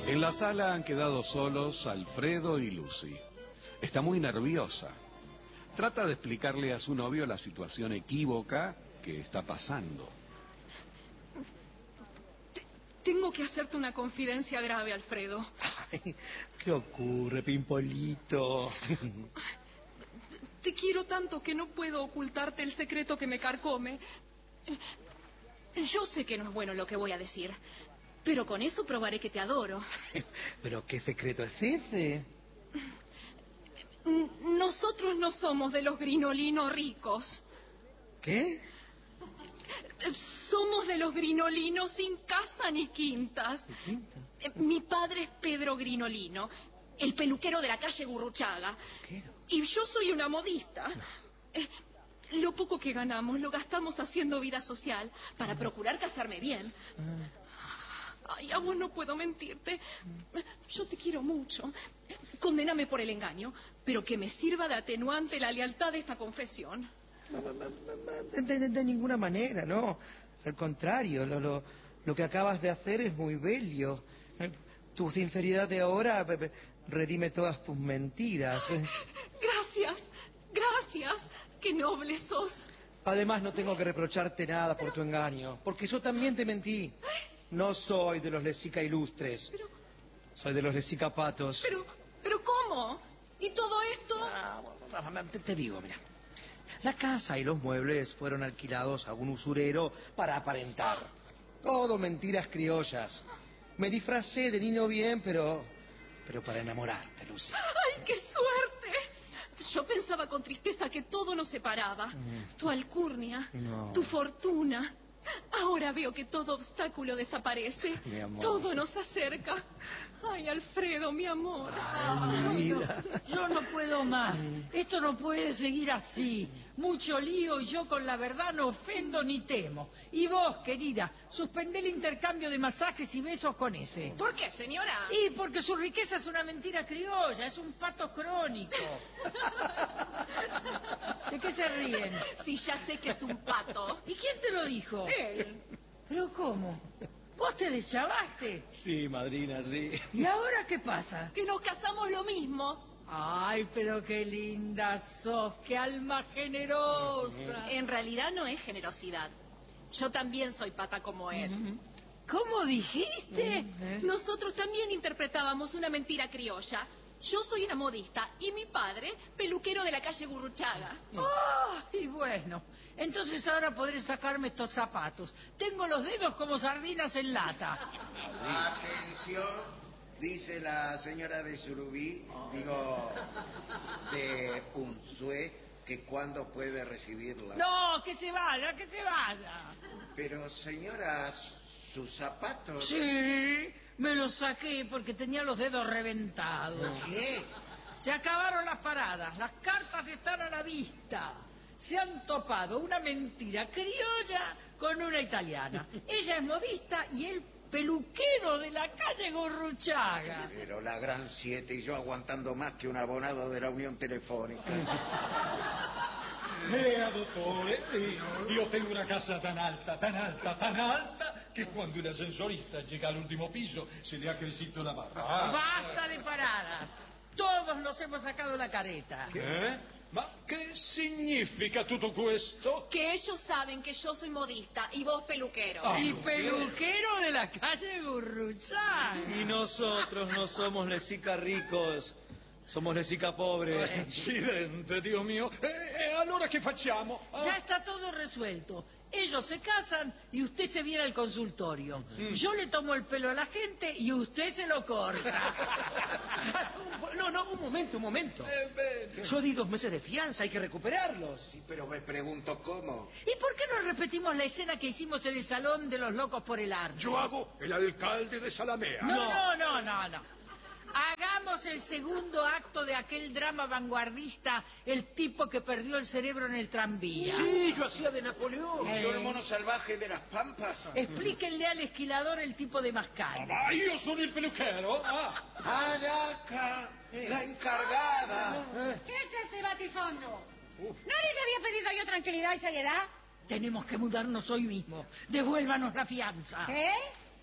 En la sala han quedado solos Alfredo y Lucy. Está muy nerviosa. Trata de explicarle a su novio la situación equívoca que está pasando. Tengo que hacerte una confidencia grave, Alfredo. Ay, ¿qué ocurre, Pimpolito? Te quiero tanto que no puedo ocultarte el secreto que me carcome. Yo sé que no es bueno lo que voy a decir, pero con eso probaré que te adoro. ¿Pero qué secreto es ese? Nosotros no somos de los grinolinos ricos. ¿Qué? Somos de los grinolinos sin casa ni quintas. ¿Quinta? Mi padre es Pedro Grinolino, el peluquero de la calle Gurruchaga. Y yo soy una modista. Lo poco que ganamos lo gastamos haciendo vida social para procurar casarme bien. Ay, a vos no puedo mentirte. Yo te quiero mucho. Condéname por el engaño, pero que me sirva de atenuante la lealtad de esta confesión. De ninguna manera, no. Al contrario, lo que acabas de hacer es muy bello. Tu sinceridad de ahora redime todas tus mentiras. Gracias, gracias. Qué noble sos. Además, no tengo que reprocharte nada por tu engaño, porque yo también te mentí. No soy de los Lesica ilustres. Soy de los Lesica patos. Pero ¿cómo? ¿Y todo esto? Te digo, mira. La casa y los muebles fueron alquilados a un usurero para aparentar. Todo mentiras criollas. Me disfracé de niño bien, pero para enamorarte, Lucy. ¡Ay, qué suerte! Yo pensaba con tristeza que todo nos separaba. Tu alcurnia, tu fortuna. Ahora veo que todo obstáculo desaparece. Mi amor. Todo nos acerca. Ay, Alfredo, mi amor. Ay, mi vida. Yo no puedo más. Esto no puede seguir así. Mucho lío y yo con la verdad no ofendo ni temo. Y vos, querida, suspendé el intercambio de masajes y besos con ese. ¿Por qué, señora? Y porque su riqueza es una mentira criolla, es un pato crónico. ¿De qué se ríen? Sí, ya sé que es un pato. ¿Y quién te lo dijo? Él. ¿Pero cómo? ¿Vos te deschavaste? Sí, madrina, sí. ¿Y ahora qué pasa? Que nos casamos lo mismo. Ay, pero qué linda sos, qué alma generosa. En realidad no es generosidad. Yo también soy pata como él. ¿Cómo dijiste? Nosotros también interpretábamos una mentira criolla. Yo soy una modista y mi padre, peluquero de la calle Gurruchaga. Y bueno, entonces ahora podré sacarme estos zapatos. Tengo los dedos como sardinas en lata. Atención, dice la señora de Surubí, de Unzué, que cuándo puede recibirla. No, que se vaya, que se vaya. Pero señora, sus zapatos... Sí, me los saqué porque tenía los dedos reventados. ¿Qué? Se acabaron las paradas, las cartas están a la vista. Se han topado una mentira criolla con una italiana. Ella es modista y él peluquero de la calle Gurruchaga. Pero la gran 7 y yo aguantando más que un abonado de la Unión Telefónica. Dottore, io tengo una casa tan alta, che quando el ascensorista llega al último piso se le ha crecido la barra. Basta de paradas. Todos nos hemos sacado la careta. ¿Eh? Ma che significa tutto questo? Que ellos saben que yo soy modista y vos peluquero. Y peluquero de la calle Gurruchaga. Y nosotros no somos Lesica ricos, somos Lesica pobres. Accidente, Dio mio. Allora che facciamo? Ya está todo resuelto. Ellos se casan y usted se viene al consultorio. Yo le tomo el pelo a la gente y usted se lo corta. No, un momento. Yo di 2 meses de fianza, hay que recuperarlos. Sí, pero me pregunto cómo. ¿Y por qué no repetimos la escena que hicimos en el Salón de los Locos por el Arte? Yo hago el alcalde de Salamea. No. Hagamos el segundo acto de aquel drama vanguardista, El tipo que perdió el cerebro en el tranvía. Sí, yo hacía de Napoleón. ¿Yo el mono salvaje de las pampas? Explíquenle al esquilador el tipo de Mascagni. Ma io sono il peluquero. Araca, la encargada. ¿Qué es este batifondo? ¿No les había pedido yo tranquilidad y seriedad? Tenemos que mudarnos hoy mismo. Devuélvanos la fianza. ¿Qué?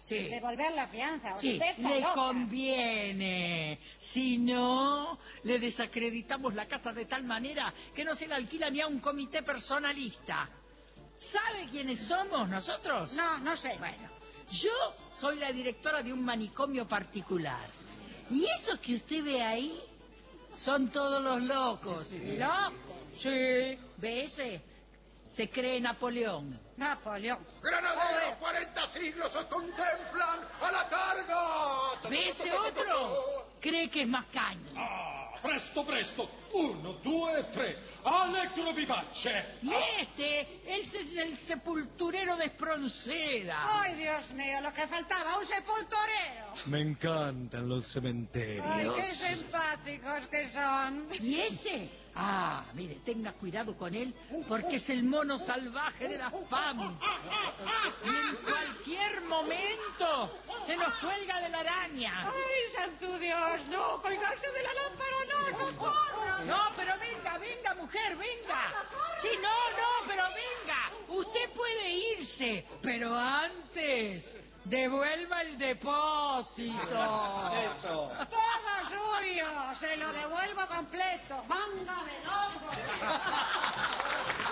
Sí. Devolver la fianza. Sí, Usted está le loca. conviene. Si no, le desacreditamos la casa de tal manera que no se la alquila ni a un comité personalista. ¿Sabe quiénes somos nosotros? No, no sé. Bueno, yo soy la directora de un manicomio particular. Y esos que usted ve ahí son todos los locos. ¿Loco? Sí, ¿ve ese? Se cree Napoleón. Napoleón. ¡Granaderos, 40 siglos os contemplan! ¡A la carga! ¿Ve ese otro? Cree que es más caña. Ah, presto, presto. 1, 2, 3. Electro vivace. Y ese es el sepulturero de Espronceda. Ay, Dios mío, lo que faltaba, un sepulturero. Me encantan los cementerios. Ay, qué simpáticos que son. ¿Y ese? Ah, mire, tenga cuidado con él, porque es el mono salvaje de las PAM. Y en cualquier momento se nos cuelga de la araña. Ay, santo Dios, no, colgarse de la lámpara, no, socorro. No, pero venga, mujer, venga. Sí, no, pero venga. Usted puede irse, pero antes devuelva el depósito. Eso. Todo suyo, se lo devuelvo completo. Manga de loco.